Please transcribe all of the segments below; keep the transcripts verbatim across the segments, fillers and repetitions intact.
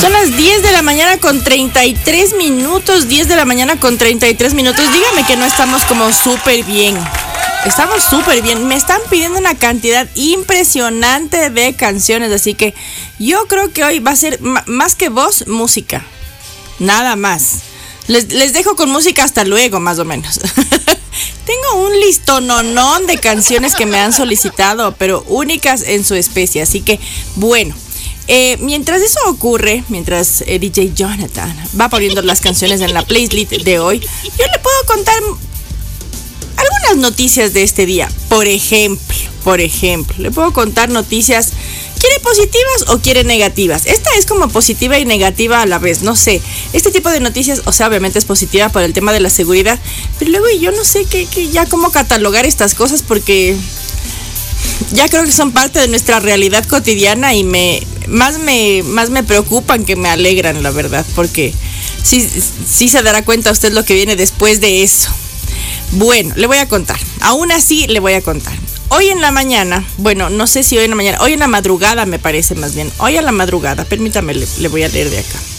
Son las diez de la mañana con treinta y tres minutos, diez de la mañana con treinta y tres minutos. Dígame que no estamos como súper bien. Estamos súper bien. Me están pidiendo una cantidad impresionante de canciones, así que yo creo que hoy va a ser m- más que voz, música. Nada más. Les, les dejo con música hasta luego, más o menos. Tengo un listononón de canciones que me han solicitado, pero únicas en su especie. Así que, bueno, eh, mientras eso ocurre, mientras eh, D J Jonathan va poniendo las canciones en la playlist de hoy, yo le puedo contar algunas noticias de este día. Por ejemplo, por ejemplo, le puedo contar noticias. ¿Quiere positivas o quiere negativas? Esta es como positiva y negativa a la vez, no sé. Este tipo de noticias, o sea, obviamente es positiva por el tema de la seguridad, pero luego yo no sé qué, qué ya cómo catalogar estas cosas porque ya creo que son parte de nuestra realidad cotidiana y me más me más me preocupan que me alegran, la verdad, porque sí, sí se dará cuenta usted lo que viene después de eso. Bueno, le voy a contar. Aún así, le voy a contar. Hoy en la mañana, bueno, no sé si hoy en la mañana, hoy en la madrugada me parece más bien. Hoy en la madrugada, permítame, le, le voy a leer de acá.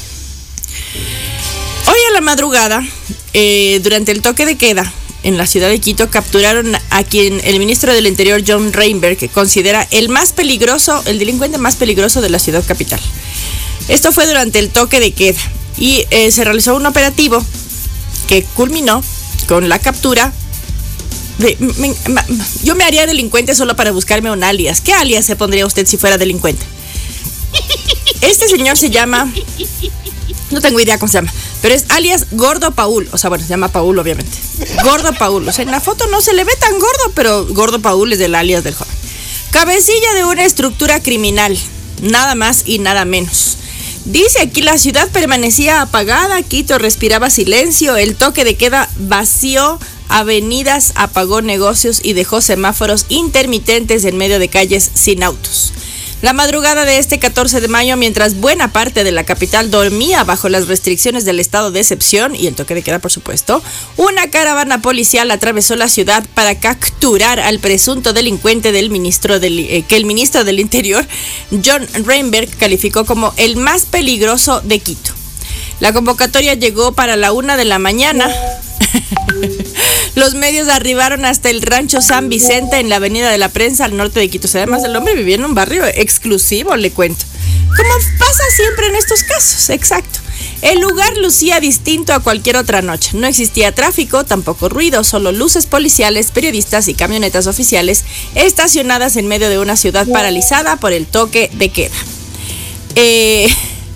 Hoy en la madrugada, eh, durante el toque de queda en la ciudad de Quito, capturaron a quien el ministro del Interior, John Reinberg, considera el más peligroso, el delincuente más peligroso de la ciudad capital. Esto fue durante el toque de queda y eh, se realizó un operativo que culminó con la captura de, me, me, yo me haría delincuente solo para buscarme un alias. ¿Qué alias se pondría usted si fuera delincuente? Este señor se llama, no tengo idea cómo se llama, pero es alias Gordo Paul. O sea, bueno, se llama Paul, obviamente. Gordo Paul. O sea, en la foto no se le ve tan gordo, pero Gordo Paul es el alias del joven. Cabecilla de una estructura criminal, nada más y nada menos. Dice aquí: la ciudad permanecía apagada, Quito respiraba silencio, el toque de queda vació avenidas, apagó negocios y dejó semáforos intermitentes en medio de calles sin autos. La madrugada de este catorce de mayo, mientras buena parte de la capital dormía bajo las restricciones del estado de excepción y el toque de queda, por supuesto, una caravana policial atravesó la ciudad para capturar al presunto delincuente del ministro del, eh, que el ministro del Interior, John Reinberg, calificó como el más peligroso de Quito. La convocatoria llegó para la una de la mañana. Los medios arribaron hasta el rancho San Vicente en la avenida de la Prensa al norte de Quito. O sea, además el hombre vivía en un barrio exclusivo, le cuento. Como pasa siempre en estos casos, exacto. El lugar lucía distinto a cualquier otra noche. No existía tráfico, tampoco ruido, solo luces policiales, periodistas y camionetas oficiales estacionadas en medio de una ciudad paralizada por el toque de queda. Eh...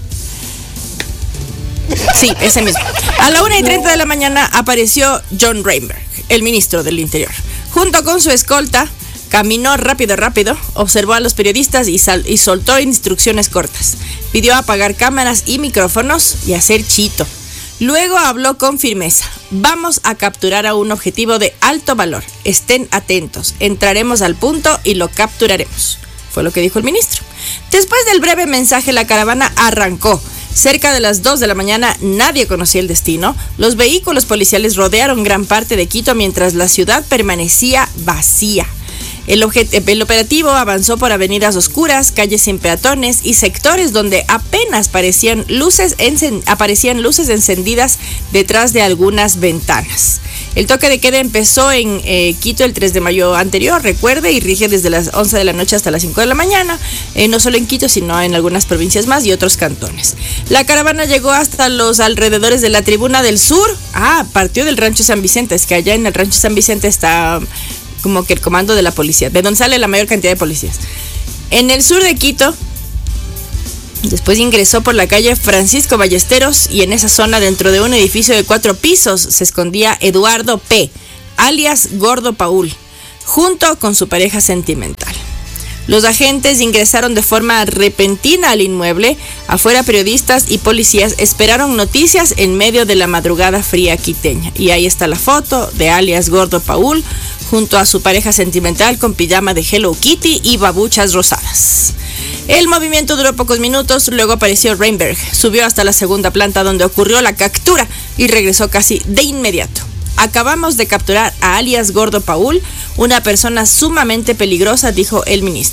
Sí, ese mismo. A la una y treinta de la mañana apareció John Reinberg, el ministro del Interior. Junto con su escolta, caminó rápido, rápido, observó a los periodistas y, sal- y soltó instrucciones cortas. Pidió apagar cámaras y micrófonos y hacer chito. Luego habló con firmeza. Vamos a capturar a un objetivo de alto valor. Estén atentos. Entraremos al punto y lo capturaremos. Fue lo que dijo el ministro. Después del breve mensaje, la caravana arrancó. Cerca de las dos de la mañana, nadie conocía el destino. Los vehículos policiales rodearon gran parte de Quito mientras la ciudad permanecía vacía. El, objet- el operativo avanzó por avenidas oscuras, calles sin peatones y sectores donde apenas parecían luces encend- aparecían luces encendidas detrás de algunas ventanas. El toque de queda empezó en eh, Quito el tres de mayo anterior, recuerde, y rige desde las once de la noche hasta las cinco de la mañana, eh, no solo en Quito, sino en algunas provincias más y otros cantones. La caravana llegó hasta los alrededores de la Tribuna del Sur. Ah, partió del rancho San Vicente, es que allá en el rancho San Vicente está como que el comando de la policía, de donde sale la mayor cantidad de policías. En el sur de Quito, después ingresó por la calle Francisco Ballesteros y en esa zona, dentro de un edificio de cuatro pisos, se escondía Eduardo P., alias Gordo Paul, junto con su pareja sentimental. Los agentes ingresaron de forma repentina al inmueble. Afuera, periodistas y policías esperaron noticias en medio de la madrugada fría quiteña. Y ahí está la foto de alias Gordo Paul junto a su pareja sentimental con pijama de Hello Kitty y babuchas rosadas. El movimiento duró pocos minutos, luego apareció Reinberg, subió hasta la segunda planta donde ocurrió la captura y regresó casi de inmediato. Acabamos de capturar a alias Gordo Paul, una persona sumamente peligrosa, dijo el ministro.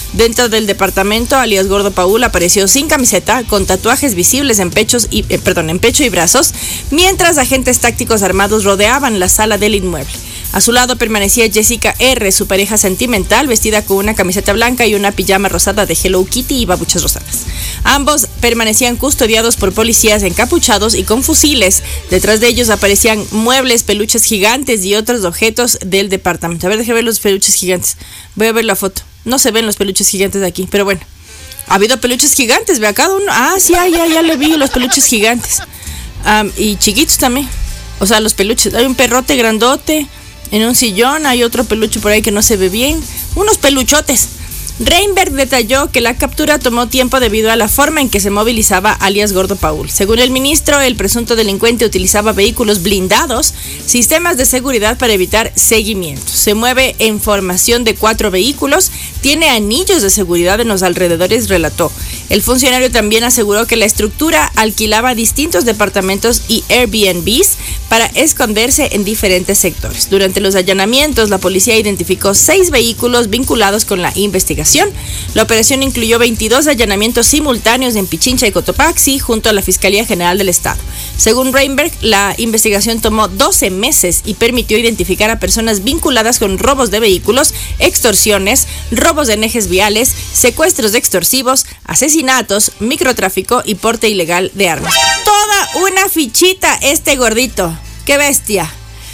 Dentro del departamento, alias Gordo Paul apareció sin camiseta, con tatuajes visibles en pechos y eh, perdón, en pecho y brazos, mientras agentes tácticos armados rodeaban la sala del inmueble. A su lado permanecía Jessica R., su pareja sentimental, vestida con una camiseta blanca y una pijama rosada de Hello Kitty y babuchas rosadas. Ambos permanecían custodiados por policías encapuchados y con fusiles. Detrás de ellos aparecían muebles, peluches gigantes y otros objetos del departamento. A ver, déjame ver los peluches gigantes. Voy a ver la foto. No se ven los peluches gigantes de aquí, pero bueno. Ha habido peluches gigantes, ve a cada uno. Ah, sí, ya, ya, ya le vi los peluches gigantes. Um, y chiquitos también. O sea, los peluches. Hay un perrote grandote en un sillón, hay otro peluche por ahí que no se ve bien. Unos peluchotes. Reinberg detalló que la captura tomó tiempo debido a la forma en que se movilizaba alias Gordo Paul. Según el ministro, el presunto delincuente utilizaba vehículos blindados, sistemas de seguridad para evitar seguimiento. Se mueve en formación de cuatro vehículos, tiene anillos de seguridad en los alrededores, relató. El funcionario también aseguró que la estructura alquilaba distintos departamentos y Airbnbs para esconderse en diferentes sectores. Durante los allanamientos, la policía identificó seis vehículos vinculados con la investigación. La operación incluyó veintidós allanamientos simultáneos en Pichincha y Cotopaxi junto a la Fiscalía General del Estado. Según Reinberg, la investigación tomó doce meses y permitió identificar a personas vinculadas con robos de vehículos, extorsiones, robos de ejes viales, secuestros extorsivos, asesinatos, microtráfico y porte ilegal de armas. Toda una fichita este gordito. ¡Qué bestia!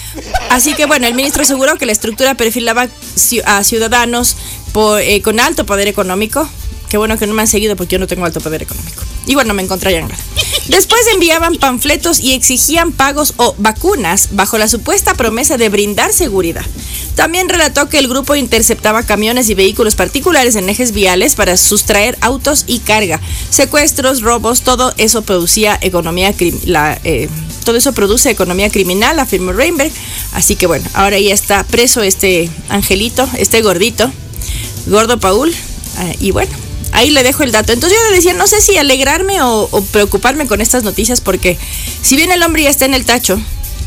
Así que bueno, el ministro aseguró que la estructura perfilaba a ciudadanos por, eh, con alto poder económico. Qué bueno que no me han seguido porque yo no tengo alto poder económico. Igual no me encontrarían nada. Después enviaban panfletos y exigían pagos o vacunas bajo la supuesta promesa de brindar seguridad. También relató que el grupo interceptaba camiones y vehículos particulares en ejes viales para sustraer autos y carga. Secuestros, robos, todo eso producía economía la, eh, todo eso produce economía criminal, afirmó Reinberg. Así que bueno, ahora ya está preso este angelito, este gordito, Gordo Paul. Eh, y bueno, ahí le dejo el dato. Entonces yo le decía, no sé si alegrarme o, o preocuparme con estas noticias, porque si bien el hombre ya está en el tacho,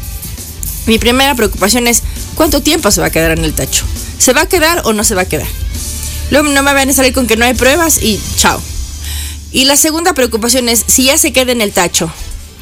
mi primera preocupación es ¿cuánto tiempo se va a quedar en el tacho? ¿Se va a quedar o no se va a quedar? Luego no me van a salir con que no hay pruebas y chao. Y la segunda preocupación es, si ya se queda en el tacho,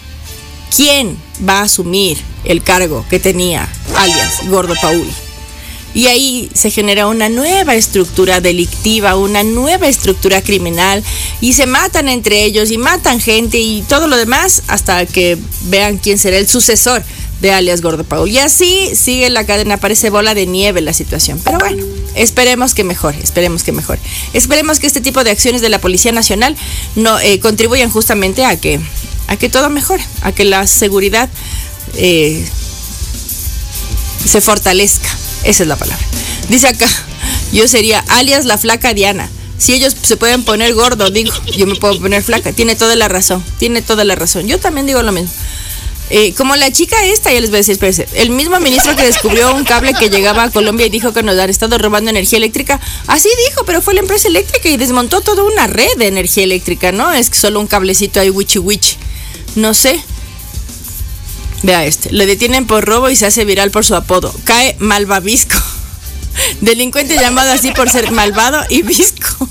¿quién va a asumir el cargo que tenía alias Gordo Paul? Y ahí se genera una nueva estructura delictiva, una nueva estructura criminal, y se matan entre ellos y matan gente y todo lo demás hasta que vean quién será el sucesor de alias Gordo Paul. Y así sigue la cadena, parece bola de nieve la situación. Pero bueno, esperemos que mejore, esperemos que mejore. Esperemos que este tipo de acciones de la Policía Nacional no eh, contribuyan justamente a que, a que todo mejore, a que la seguridad eh, se fortalezca. Esa es la palabra. Dice acá, yo sería alias la flaca Diana. Si ellos se pueden poner gordo, digo, yo me puedo poner flaca. Tiene toda la razón, tiene toda la razón. Yo también digo lo mismo. Eh, como la chica esta, ya les voy a decir, espérense, el mismo ministro que descubrió un cable que llegaba a Colombia y dijo que nos han estado robando energía eléctrica, así dijo, pero fue la empresa eléctrica y desmontó toda una red de energía eléctrica, ¿no? Es que solo un cablecito ahí, wichi wichi. No sé. Vea este, le detienen por robo y se hace viral por su apodo. Cae malvavisco. Delincuente llamado así por ser malvado y visco.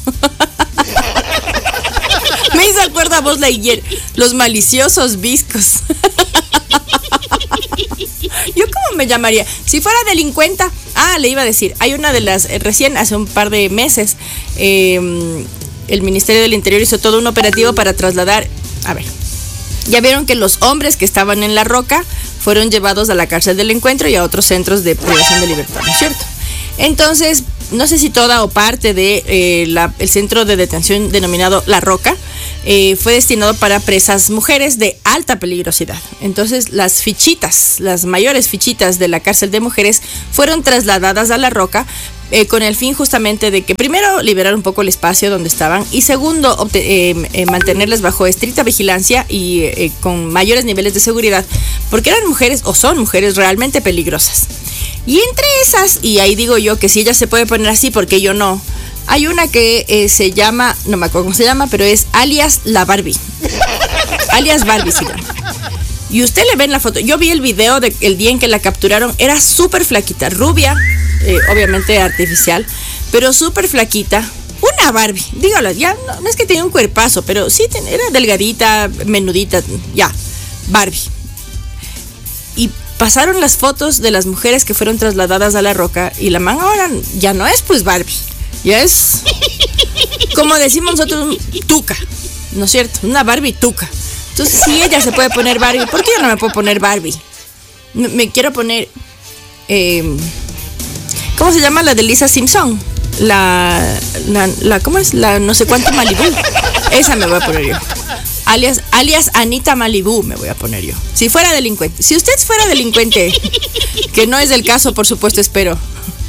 Me hizo acuerdo a Buzz Lightyear, los maliciosos viscos. ¿Yo cómo me llamaría? Si fuera delincuenta. Ah, le iba a decir, hay una de las, eh, recién hace un par de meses, eh, el Ministerio del Interior hizo todo un operativo para trasladar, a ver, ya vieron que los hombres que estaban en La Roca fueron llevados a la cárcel del Encuentro y a otros centros de privación de libertad, ¿no es cierto? Entonces, no sé si toda o parte de eh, la, el centro de detención denominado La Roca eh, fue destinado para presas mujeres de alta peligrosidad. Entonces, las fichitas, las mayores fichitas de la cárcel de mujeres fueron trasladadas a La Roca eh, con el fin justamente de que primero liberar un poco el espacio donde estaban y segundo obte- eh, eh, mantenerlas bajo estricta vigilancia y eh, con mayores niveles de seguridad, porque eran mujeres o son mujeres realmente peligrosas. Y entre esas, y ahí digo yo que si ella se puede poner así, porque yo no, hay una que eh, se llama, no me acuerdo cómo se llama, pero es alias la Barbie. Alias Barbie se llama. Y usted le ve en la foto, yo vi el video del de día en que la capturaron, era súper flaquita, rubia, eh, obviamente artificial, pero súper flaquita, una era Barbie, dígalo, ya no, no es que tenía un cuerpazo, pero sí ten, era delgadita, menudita, ya, Barbie. Y pasaron las fotos de las mujeres que fueron trasladadas a La Roca y la man ahora ya no es pues Barbie, ya es, como decimos nosotros, tuca, ¿no es cierto? Una Barbie tuca. Entonces, si ella se puede poner Barbie, ¿por qué yo no me puedo poner Barbie? Me, me quiero poner, eh, ¿cómo se llama la de Lisa Simpson? La, la, la, ¿cómo es? La no sé cuánto Malibu. Esa me voy a poner yo. Alias, alias Anita Malibu me voy a poner yo. Si fuera delincuente. Si usted fuera delincuente, que no es el caso, por supuesto, espero.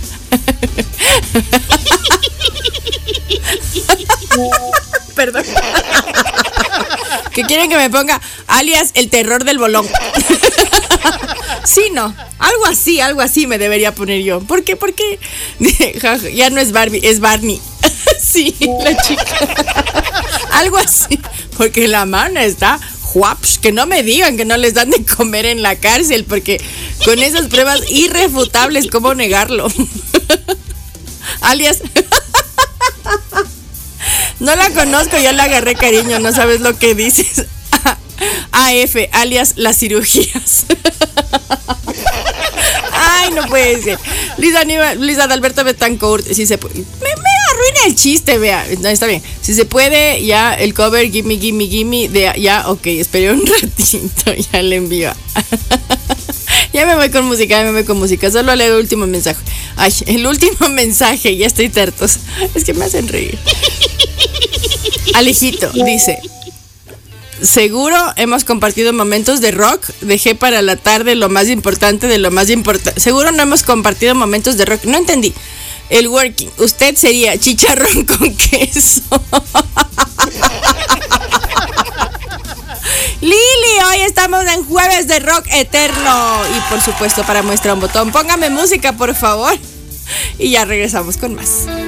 Perdón. Que quieren que me ponga alias el terror del bolón. Sí, no, algo así, algo así me debería poner yo. ¿Por qué? Porque ya no es Barbie, es Barney. Sí, la chica. Algo así, porque la mano está guaps, que no me digan que no les dan de comer en la cárcel, porque con esas pruebas irrefutables, ¿cómo negarlo? Alias... No la conozco, ya le agarré cariño, no sabes lo que dices. A F, alias las cirugías. Ay, no puede ser. Lisa, Lisa Adalberto Betancourt, si se puede. Me, me arruina el chiste, vea. No, está bien. Si se puede, ya el cover, gimme, gimme, gimme. De, ya, ok, esperé un ratito, ya le envío. Ya me voy con música, ya me voy con música. Solo leo el último mensaje. Ay, el último mensaje, ya estoy tertos. Es que me hacen reír. Alejito dice: seguro hemos compartido momentos de rock. Dejé para la tarde lo más importante de lo más importante. Seguro no hemos compartido momentos de rock. No entendí. El working. Usted sería chicharrón con queso. Lili, hoy estamos en jueves de rock eterno. Y por supuesto, para muestra un botón, póngame música, por favor. Y ya regresamos con más.